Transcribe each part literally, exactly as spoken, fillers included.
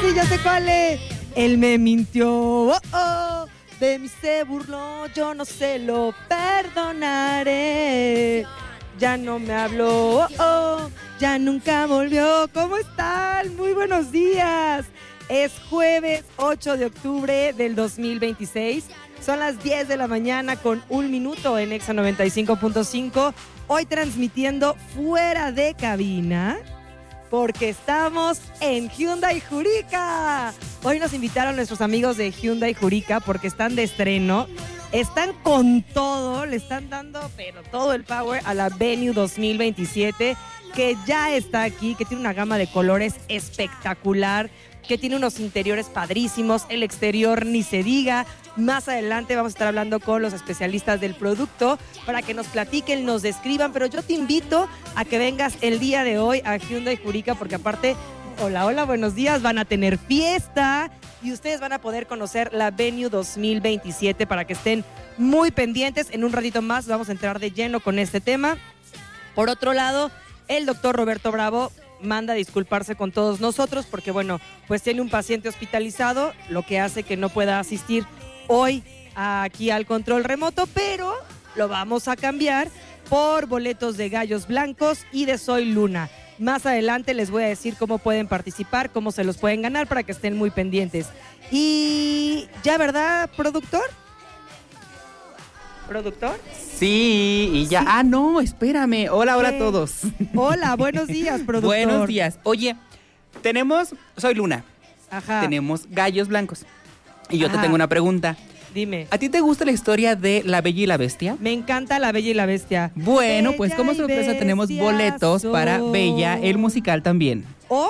sí, ya sé cuál es. Él me mintió, oh, oh, de mí se burló, yo no se lo perdonaré. Ya no me habló, oh, oh, ya nunca volvió. ¿Cómo están? Muy buenos días. Es jueves ocho de octubre del dos mil veintiséis. Son las diez de la mañana con un minuto en Exa noventa y cinco punto cinco. Hoy transmitiendo fuera de cabina porque estamos en Hyundai Jurica. Hoy nos invitaron nuestros amigos de Hyundai Jurica porque están de estreno. Están con todo, le están dando pero todo el power a la Venue dos mil veintisiete, que ya está aquí, que tiene una gama de colores espectacular, que tiene unos interiores padrísimos, el exterior ni se diga. Más adelante vamos a estar hablando con los especialistas del producto para que nos platiquen, nos describan, pero yo te invito a que vengas el día de hoy a Hyundai Jurica porque aparte, hola, hola, buenos días, van a tener fiesta y ustedes van a poder conocer la Venue dos mil veintisiete para que estén muy pendientes. En un ratito más vamos a entrar de lleno con este tema. Por otro lado, el doctor Roberto Bravo manda a disculparse con todos nosotros porque, bueno, pues tiene un paciente hospitalizado, lo que hace que no pueda asistir hoy aquí al control remoto, pero lo vamos a cambiar por boletos de Gallos Blancos y de Soy Luna. Más adelante les voy a decir cómo pueden participar, cómo se los pueden ganar para que estén muy pendientes. Y ya, ¿verdad, productor? ¿Productor? Sí, y ya. Sí. Ah, no, espérame. Hola, hola a todos. Hola, buenos días, productor. Buenos días. Oye, tenemos Soy Luna. Ajá. Tenemos Gallos Blancos. Y yo Ajá. te tengo una pregunta. Dime. ¿A ti te gusta la historia de La Bella y la Bestia? Me encanta La Bella y la Bestia. Bueno, Bella pues como sorpresa tenemos boletos soy. para Bella, el musical también. ¿Hoy?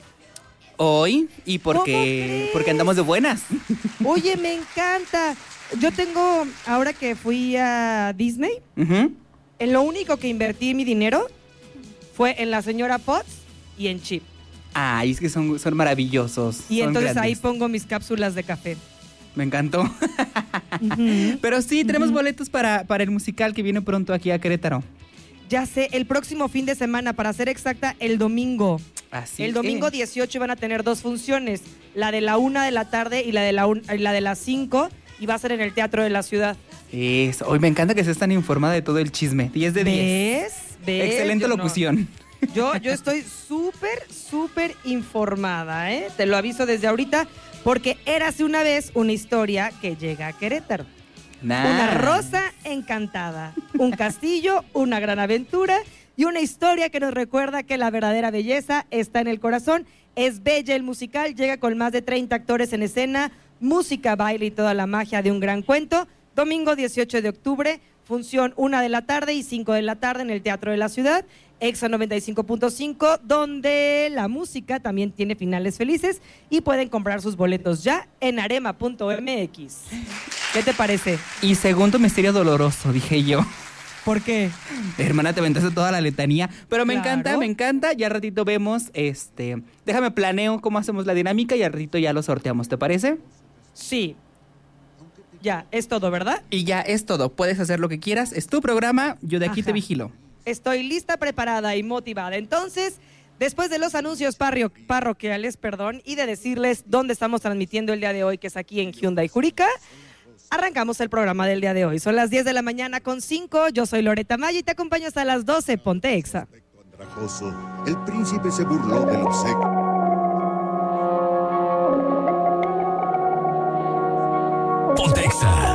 Hoy, y porque, porque andamos de buenas. Oye, me encanta. Yo tengo, ahora que fui a Disney, uh-huh. en lo único que invertí mi dinero fue en la señora Potts y en Chip. Ay, es que son, son maravillosos. Y son entonces grandes. Ahí pongo mis cápsulas de café. Me encantó. Uh-huh. Pero sí, tenemos uh-huh. boletos para, para el musical que viene pronto aquí a Querétaro. Ya sé, el próximo fin de semana, para ser exacta, el domingo. Así el domingo es. dieciocho van a tener dos funciones, la de la una de la tarde y la de, la un, la de las cinco, y va a ser en el Teatro de la Ciudad. Eso, hoy me encanta que estés tan informada de todo el chisme. diez de diez. ¿Ves? ¿Ves? Excelente yo locución. No. Yo, yo estoy súper, súper informada, ¿eh? Te lo aviso desde ahorita, porque érase una vez una historia que llega a Querétaro. Nah. Una rosa encantada, un castillo, una gran aventura y una historia que nos recuerda que la verdadera belleza está en el corazón. Es Bella el musical, llega con más de treinta actores en escena, música, baile y toda la magia de un gran cuento. Domingo dieciocho de octubre, función una de la tarde y cinco de la tarde en el Teatro de la Ciudad. Exa noventa y cinco punto cinco, donde la música también tiene finales felices y pueden comprar sus boletos ya en arema punto m x. ¿Qué te parece? Y segundo misterio doloroso, dije yo. ¿Por qué? Hermana, te aventaste toda la letanía, pero me Claro. encanta, me encanta. Ya al ratito vemos, este, déjame planeo cómo hacemos la dinámica y al ratito ya lo sorteamos, ¿te parece? Sí. Ya, es todo, ¿verdad? Y ya es todo, puedes hacer lo que quieras, es tu programa, yo de aquí Ajá. te vigilo. Estoy lista, preparada y motivada. Entonces, después de los anuncios parrio- parroquiales, perdón, y de decirles dónde estamos transmitiendo el día de hoy, que es aquí en Hyundai Jurica, arrancamos el programa del día de hoy. Son las diez de la mañana con cinco. Yo soy Loreta Maya y te acompaño hasta las doce. Ponte Exa. Andrajoso, el príncipe se burló del obsequio. Ponte Exa.